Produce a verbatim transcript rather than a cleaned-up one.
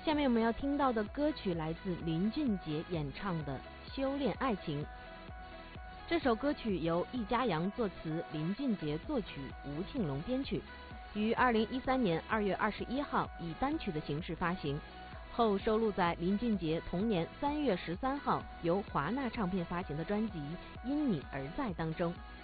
下面我们要听到的歌曲来自林俊杰演唱的《修炼爱情》。这首歌曲由易家扬作词，林俊杰作曲，吴庆隆编曲，于二零一三年二月二十一号以单曲的形式发行，后收录在林俊杰同年三月十三号由华纳唱片发行的专辑《因你而在》当中。